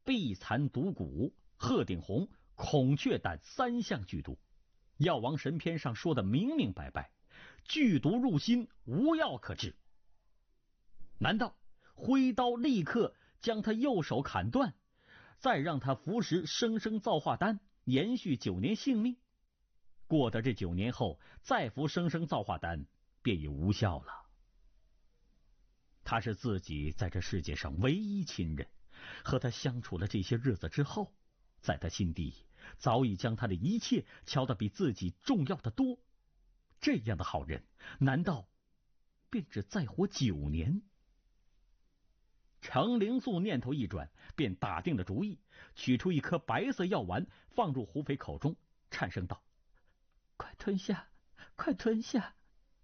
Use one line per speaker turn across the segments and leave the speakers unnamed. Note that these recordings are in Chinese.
臂残毒蛊、鹤顶红、孔雀胆3项剧毒。药王神篇上说的明明白白，剧毒入心，无药可治。难道挥刀立刻将他右手砍断，再让他服食生生造化丹，延续9年性命？过得这9年后，再服生生造化丹，便已无效了。他是自己在这世界上唯一亲人，和他相处了这些日子之后，在他心底早已将他的一切瞧得比自己重要的多。这样的好人，难道便只再活9年？程灵素念头一转，便打定了主意，取出一颗白色药丸，放入胡斐口中，颤声道：“快吞下，快吞下！”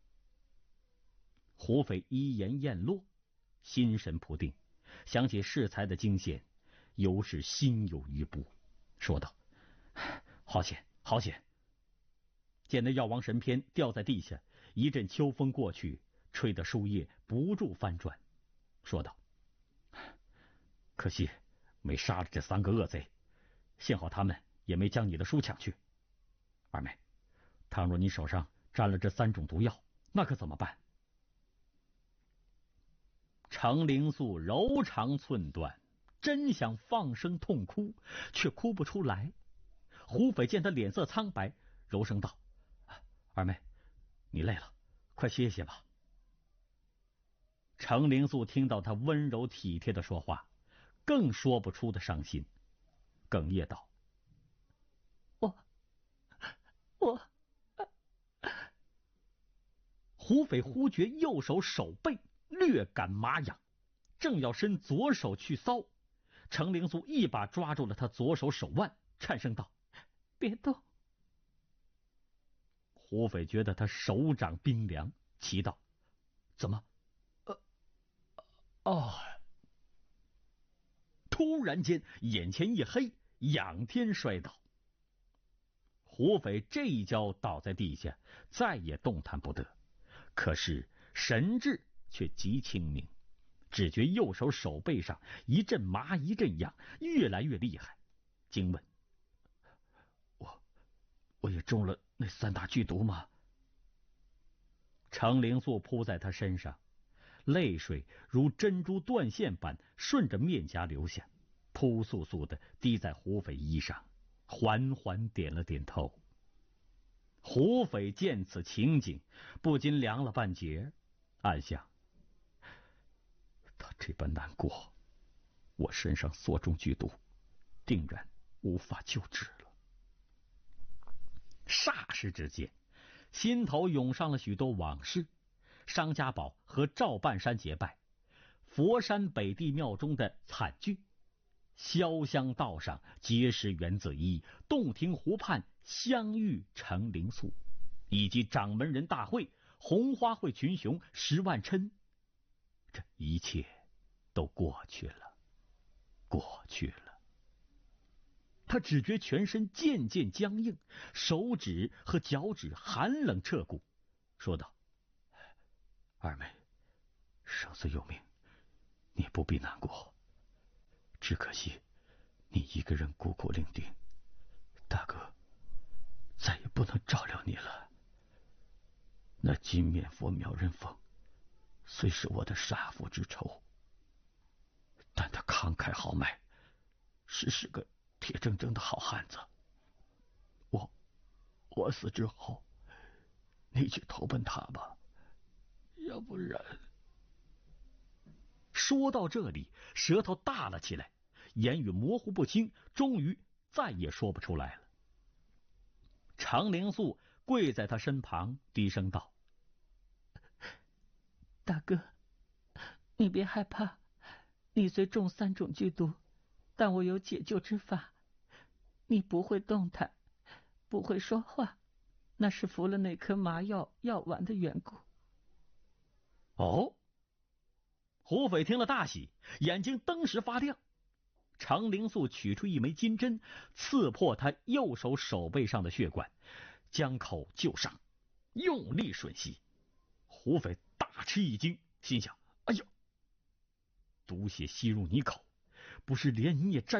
胡斐一言咽落，心神扑定，想起适才的惊险，犹是心有余悸，说道：“好险，好险！”见那药王神篇掉在地下，一阵秋风过去，吹得书页不住翻转，说道：“可惜没杀了这3个恶贼，幸好他们也没将你的书抢去。二妹，倘若你手上沾了这3种毒药，那可怎么办？”程灵素柔肠寸断，真想放声痛哭，却哭不出来。胡斐见他脸色苍白，柔声道：“二妹，你累了，快歇歇吧。”程灵素听到他温柔体贴的说话，更说不出的伤心，哽咽道：“我。”胡斐忽觉右手手背略感麻痒，正要伸左手去搔，程灵素一把抓住了他左手手腕，颤声道：“别动！”胡斐觉得他手掌冰凉，奇道：“怎么？突然间眼前一黑，仰天摔倒。胡斐这一跤倒在地下，再也动弹不得，可是神志却极清明，只觉右手手背上一阵麻一阵痒，越来越厉害，惊问：“我也中了那3大剧毒吗？”程灵素扑在他身上，泪水如珍珠断线般顺着面颊流下，扑簌簌的滴在胡斐衣上，缓缓点了点头。胡斐见此情景，不禁凉了半截，暗想：他这般难过，我身上所中剧毒，定然无法救治了。霎时之间，心头涌上了许多往事。商家宝和赵半山结拜，佛山北帝庙中的惨剧，潇湘道上结识袁子衣，洞庭湖畔相遇程灵素，以及掌门人大会、红花会群雄10万琛，这一切都过去了，过去了。他只觉全身渐渐僵硬，手指和脚趾寒冷彻骨，说道：“二妹，生死有命，你不必难过，只可惜你一个人孤苦伶仃，大哥再也不能照料你了。那金面佛苗人凤虽是我的杀父之仇，但他慷慨豪迈，是个铁铮铮的好汉子。我死之后，你去投奔他吧，要不然……”说到这里，舌头大了起来，言语模糊不清，终于再也说不出来了。程灵素跪在他身旁，低声道：“大哥，你别害怕，你虽中3种剧毒，但我有解救之法。你不会动弹，不会说话，那是服了那颗麻药丸的缘故。”哦，胡斐听了大喜，眼睛登时发亮。程灵素取出一枚金针，刺破他右手手背上的血管，将口就上，用力吮吸。胡斐大吃一惊，心想：哎呦，毒血吸入你口，不是连你也沾